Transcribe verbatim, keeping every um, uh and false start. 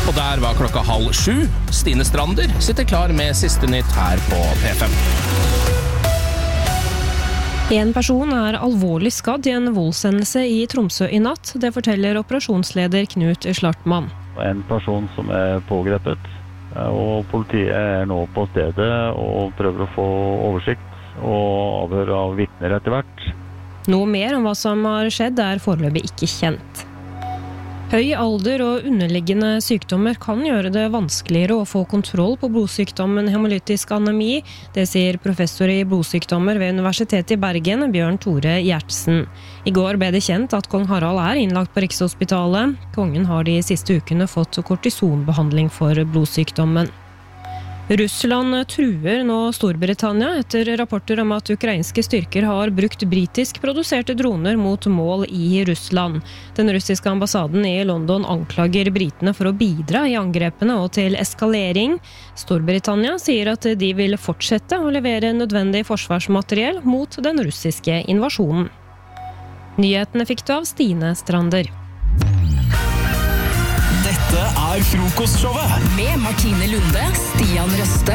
Og der var klokka halv sju. Stine Strander sitter klar med siste nytt her på P fem. En person er alvorlig skadd i en voldshendelse i Tromsø i natt. Det forteller operasjonsleder Knut Slartmann. En person som er pågrepet, og politiet er nå på stedet og prøver å få oversikt og avhør av vitner etter hvert. Noe mer om hva som har skjedd er foreløpig ikke kjent. Høy alder og underliggende sykdommer kan gjøre det vanskeligere å få kontroll på blodsykdommen hemolytisk anemi. Det sier professor i blodsykdommer ved Universitetet i Bergen, Bjørn Tore Gjertsen. I går ble det kjent at kong Harald er innlagt på Rikshospitalet. Kongen har de siste ukene fått kortisonbehandling for blodsykdommen. Russland truer nå Storbritannia etter rapporter om at ukrainske styrker har brukt britisk produserte droner mot mål i Russland. Den russiske ambassaden i London anklager britene for å bidra i angrepene og til eskalering. Storbritannia sier at de vil fortsette å levere nødvendig forsvarsmateriell mot den russiske invasjonen. Nyhetene fikk du av Stine Strander. Dette er Frokostshowet med Martine Lunde, Stian Røste